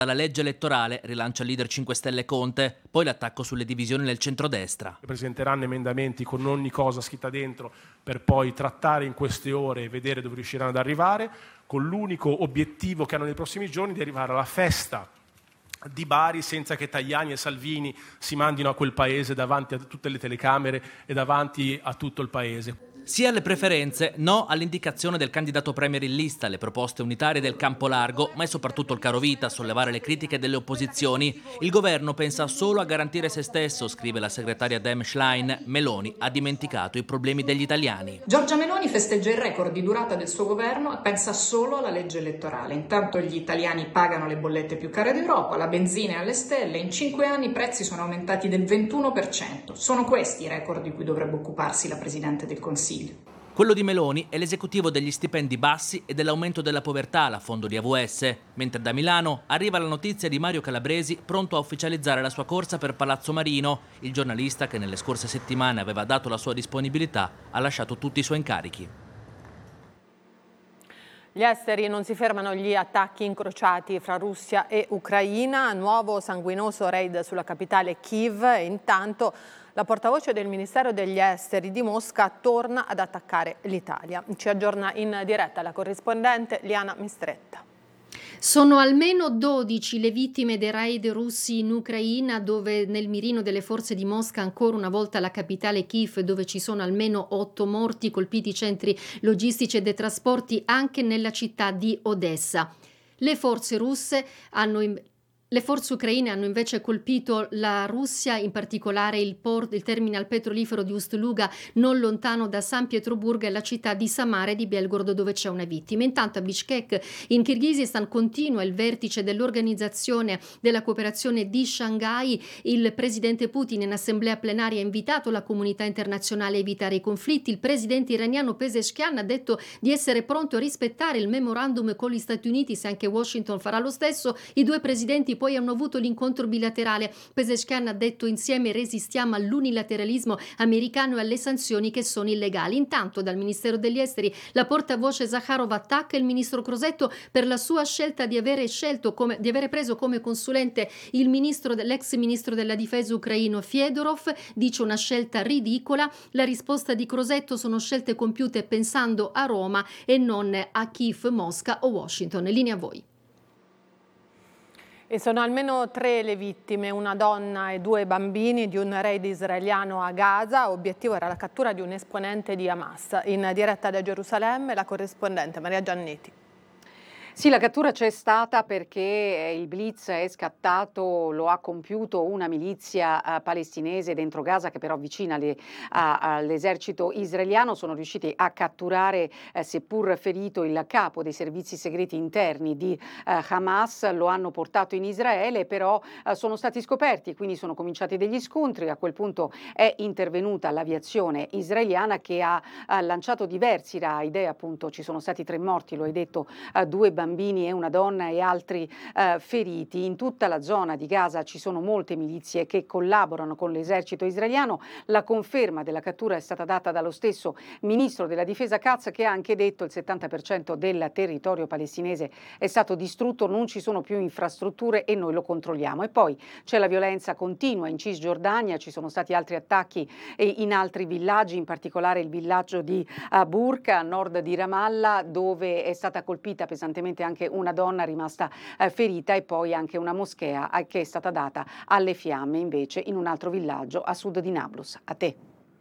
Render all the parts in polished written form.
La legge elettorale rilancia il leader 5 Stelle Conte, poi l'attacco sulle divisioni nel centrodestra. Presenteranno emendamenti con ogni cosa scritta dentro per poi trattare in queste ore e vedere dove riusciranno ad arrivare, con l'unico obiettivo che hanno nei prossimi giorni di arrivare alla festa di Bari senza che Tajani e Salvini si mandino a quel paese davanti a tutte le telecamere e davanti a tutto il paese. Sì alle preferenze, no all'indicazione del candidato premier in lista, alle proposte unitarie del campo largo, ma è soprattutto il carovita a sollevare le critiche delle opposizioni. Il governo pensa solo a garantire se stesso, scrive la segretaria Dem Schlein. Meloni ha dimenticato i problemi degli italiani. Giorgia Meloni festeggia il record di durata del suo governo e pensa solo alla legge elettorale. Intanto gli italiani pagano le bollette più care d'Europa, la benzina è alle stelle, in 5 anni i prezzi sono aumentati del 21%. Sono questi i record di cui dovrebbe occuparsi la Presidente del Consiglio. Quello di Meloni è l'esecutivo degli stipendi bassi e dell'aumento della povertà, la fondo di AVS, mentre da Milano arriva la notizia di Mario Calabresi pronto a ufficializzare la sua corsa per Palazzo Marino. Il giornalista, che nelle scorse settimane aveva dato la sua disponibilità, ha lasciato tutti i suoi incarichi. Gli esteri non si fermano gli attacchi incrociati fra Russia e Ucraina, nuovo sanguinoso raid sulla capitale Kiev e intanto la portavoce del Ministero degli Esteri di Mosca torna ad attaccare l'Italia. Ci aggiorna in diretta la corrispondente Liana Mistretta. Sono almeno 12 le vittime dei raid russi in Ucraina, dove nel mirino delle forze di Mosca ancora una volta la capitale Kiev, dove ci sono almeno 8 morti, colpiti i centri logistici e dei trasporti anche nella città di Odessa. Le forze ucraine hanno invece colpito la Russia, in particolare il terminal petrolifero di Ust-Luga, non lontano da San Pietroburgo, e la città di Samara e di Belgorod, dove c'è una vittima. Intanto a Bishkek, in Kirghizistan, continua il vertice dell'Organizzazione della Cooperazione di Shanghai. Il presidente Putin in assemblea plenaria ha invitato la comunità internazionale a evitare i conflitti. Il presidente iraniano Pezeshkian ha detto di essere pronto a rispettare il memorandum con gli Stati Uniti, se anche Washington farà lo stesso. I due presidenti poi hanno avuto l'incontro bilaterale. Pezeshkian ha detto: insieme resistiamo all'unilateralismo americano e alle sanzioni che sono illegali. Intanto dal Ministero degli Esteri la portavoce Zakharova attacca il ministro Crosetto per la sua scelta di avere preso come consulente l'ex ministro della difesa ucraino Fedorov. Dice una scelta ridicola. La risposta di Crosetto: sono scelte compiute pensando a Roma e non a Kiev, Mosca o Washington. Linea a voi. E sono almeno 3 le vittime, una donna e 2 bambini di un raid israeliano a Gaza. Obiettivo era la cattura di un esponente di Hamas. In diretta da Gerusalemme la corrispondente Maria Giannetti. Sì, la cattura c'è stata perché il blitz è scattato, lo ha compiuto una milizia palestinese dentro Gaza, che però vicina all'esercito israeliano. Sono riusciti a catturare, seppur ferito, il capo dei servizi segreti interni di Hamas. Lo hanno portato in Israele, però sono stati scoperti, quindi sono cominciati degli scontri. A quel punto è intervenuta l'aviazione israeliana, che ha lanciato diversi raid. Appunto ci sono stati 3 morti, lo hai detto, 2 bambini e una donna e altri feriti. In tutta la zona di Gaza ci sono molte milizie che collaborano con l'esercito israeliano. La conferma della cattura è stata data dallo stesso ministro della difesa Katz, che ha anche detto: il 70% del territorio palestinese è stato distrutto, non ci sono più infrastrutture e noi lo controlliamo. E poi c'è la violenza continua in Cisgiordania, ci sono stati altri attacchi in altri villaggi, in particolare il villaggio di Burqa, a nord di Ramallah, dove è stata colpita pesantemente anche una donna rimasta ferita, e poi anche una moschea che è stata data alle fiamme invece in un altro villaggio a sud di Nablus. A te.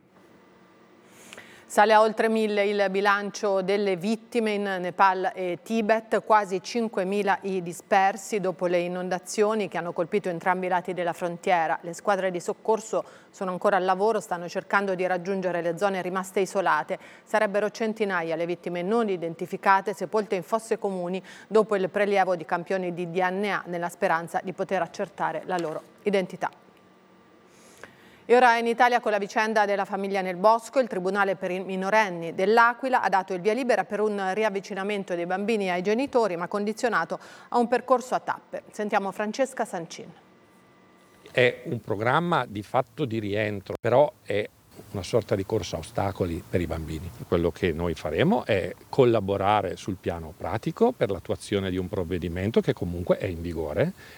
Sale a oltre 1000 il bilancio delle vittime in Nepal e Tibet, quasi 5.000 i dispersi dopo le inondazioni che hanno colpito entrambi i lati della frontiera. Le squadre di soccorso sono ancora al lavoro, stanno cercando di raggiungere le zone rimaste isolate. Sarebbero centinaia le vittime non identificate sepolte in fosse comuni dopo il prelievo di campioni di DNA, nella speranza di poter accertare la loro identità. E ora in Italia con la vicenda della famiglia Nel Bosco, il Tribunale per i minorenni dell'Aquila ha dato il via libera per un riavvicinamento dei bambini ai genitori, ma condizionato a un percorso a tappe. Sentiamo Francesca Sancin. È un programma di fatto di rientro, però è una sorta di corsa a ostacoli per i bambini. Quello che noi faremo è collaborare sul piano pratico per l'attuazione di un provvedimento che comunque è in vigore